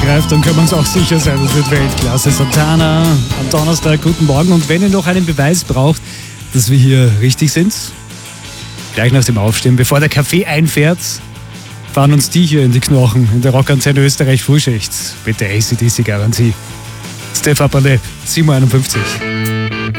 greift, dann können wir uns auch sicher sein, das wird Weltklasse. Santana am Donnerstag, guten Morgen. Und wenn ihr noch einen Beweis braucht, dass wir hier richtig sind, gleich nach dem Aufstehen, bevor der Kaffee einfährt, fahren uns die hier in die Knochen in der Rockantenne Österreich Frühschicht mit der AC/DC Garantie. Steph Apalep, 7:51 Uhr.